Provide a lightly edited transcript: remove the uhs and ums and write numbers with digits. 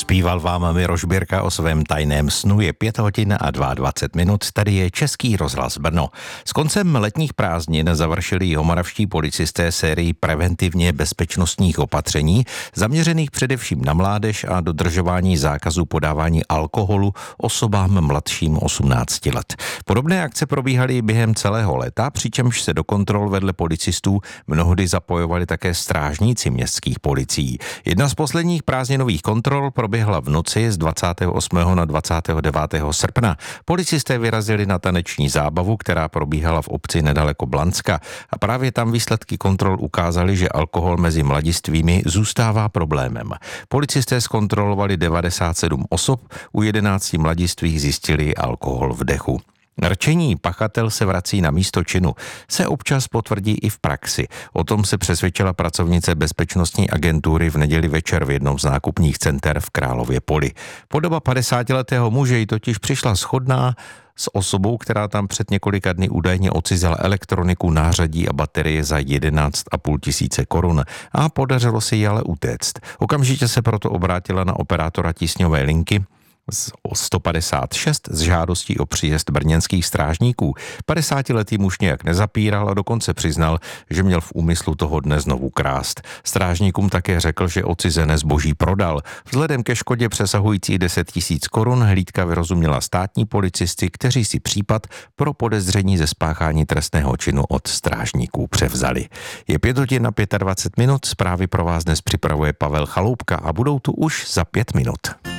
Zpíval vám Miroš Birka o svém tajném snu. Je 5 hodin a 22 minut. Tady je Český rozhlas Brno. S koncem letních prázdnin završili jihomoravští policisté sérii preventivně bezpečnostních opatření, zaměřených především na mládež a dodržování zákazu podávání alkoholu osobám mladším 18 let. Podobné akce probíhaly během celého léta, přičemž se do kontrol vedle policistů mnohdy zapojovali také strážníci městských policií. Jedna z posledních prázdninových kontrol proběhla v noci z 28. na 29. srpna. Policisté vyrazili na taneční zábavu, která probíhala v obci nedaleko Blanska, a právě tam výsledky kontrol ukázaly, že alkohol mezi mladistvými zůstává problémem. Policisté zkontrolovali 97 osob, u 11 mladistvých zjistili alkohol v dechu. Rčení pachatel se vrací na místo činu se občas potvrdí i v praxi. O tom se přesvědčila pracovnice bezpečnostní agentury v neděli večer v jednom z nákupních center v Králově Poli. Podoba 50letého muže jí totiž přišla shodná s osobou, která tam před několika dny údajně odcizila elektroniku, nářadí a baterie za 11,5 tisíce korun a podařilo se jí ale utéct. Okamžitě se proto obrátila na operátora tísňové linky 156 s žádostí o příjezd brněnských strážníků. 50letý muž nějak nezapíral a dokonce přiznal, že měl v úmyslu toho dne znovu krást. Strážníkům také řekl, že odcizené zboží prodal. Vzhledem ke škodě přesahující 10 tisíc korun hlídka vyrozuměla státní policisty, kteří si případ pro podezření ze spáchání trestného činu od strážníků převzali. Je 5 hodin na 25 minut, zprávy pro vás dnes připravuje Pavel Chaloupka a budou tu už za 5 minut.